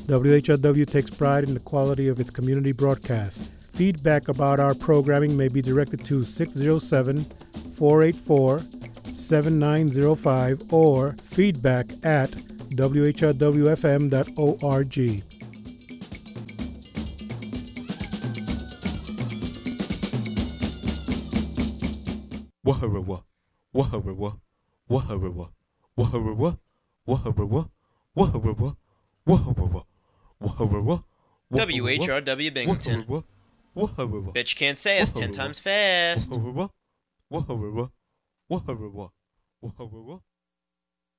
WHRW takes pride in the quality of its community broadcast. Feedback about our programming may be directed to 607-484-7905 or feedback at whrwfm.org. Waharawa, waharawa, waharawa, waharawa, waharawa, waharawa, waharawa, waharawa. WHRW Binghamton. Waharawa. Bitch can't say us 10 times fast. Waharawa, waharawa, waharawa, waharawa.